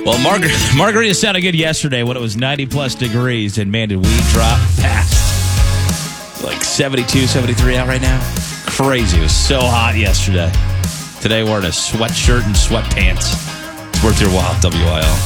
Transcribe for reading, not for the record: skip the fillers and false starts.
Well, Margarita sounded good yesterday when it was 90-plus degrees, and man, did we drop fast. Like 72, 73 out right now. Crazy. It was so hot yesterday. Today we're in a sweatshirt and sweatpants. It's worth your while, WIL.